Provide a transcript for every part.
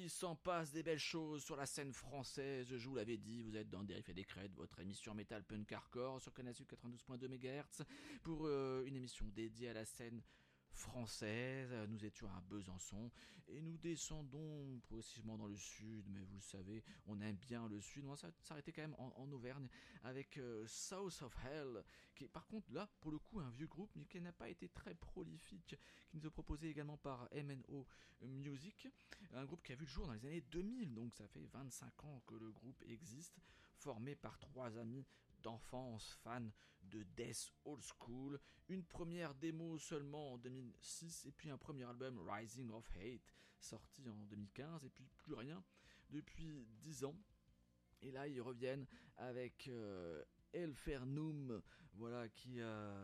il s'en passe des belles choses sur la scène française, je vous l'avais dit, vous êtes dans Dérive et Décrète, votre émission Metal Punk Hardcore sur Canal 92.2 MHz, pour une émission dédiée à la scène française. Nous étions à Besançon et nous descendons progressivement dans le sud, mais vous le savez, on aime bien le sud. On va s'arrêter quand même en Auvergne avec South of Hell, qui est par contre là pour le coup un vieux groupe mais qui n'a pas été très prolifique, qui nous est proposé également par MNO Music, un groupe qui a vu le jour dans les années 2000, donc ça fait 25 ans que le groupe existe, formé par trois amis d'enfance fans de Death Old School, une première démo seulement en 2006 et puis un premier album Rising of Hate sorti en 2015 et puis plus rien depuis 10 ans. Et là ils reviennent avec Elfernum, voilà, qui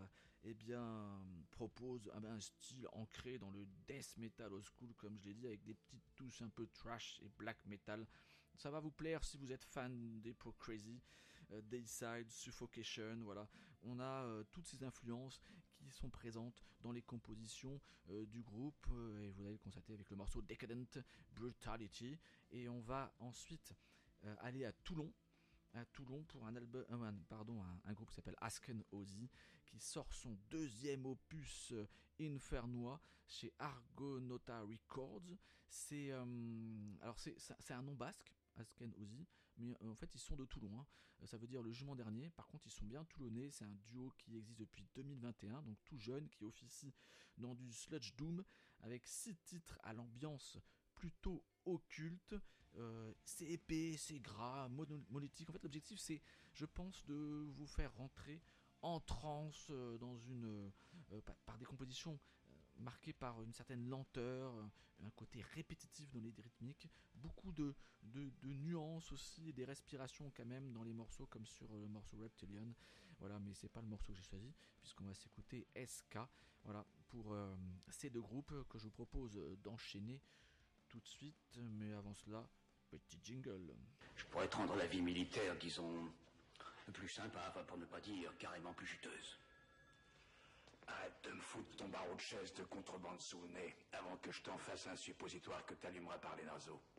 propose un style ancré dans le death metal old school, comme je l'ai dit, avec des petites touches un peu trash et black metal. Ça va vous plaire si vous êtes fan d'Hypocrisy, Dayside, Suffocation, voilà. On a toutes ces influences qui sont présentes dans les compositions du groupe, et vous allez le constater avec le morceau Decadent Brutality. Et on va ensuite aller à Toulon pour un groupe qui s'appelle Asken Ozzy, qui sort son deuxième opus Infernois chez Argonauta Records. C'est un nom basque, Asken Ozzy, mais en fait ils sont de Toulon, hein. Ça veut dire le jugement dernier. Par contre ils sont bien toulonnais, c'est un duo qui existe depuis 2021, donc tout jeune, qui officie dans du sludge doom avec 6 titres à l'ambiance plutôt occulte. C'est épais, c'est gras, monolithique. En fait l'objectif c'est, je pense, de vous faire rentrer en transe par des compositions marquées par une certaine lenteur, un côté répétitif dans les rythmiques, beaucoup de nuances aussi, et des respirations quand même dans les morceaux, comme sur le morceau Reptilian. Voilà, mais c'est pas le morceau que j'ai choisi, puisqu'on va s'écouter SK. Voilà, pour ces deux groupes que je vous propose d'enchaîner tout de suite, mais avant cela, petit jingle. Je pourrais te rendre la vie militaire, disons, plus sympa, pour ne pas dire carrément plus juteuse. Arrête de me foutre ton barreau de chaise de contrebande sous le nez avant que je t'en fasse un suppositoire que t'allumeras par les naseaux.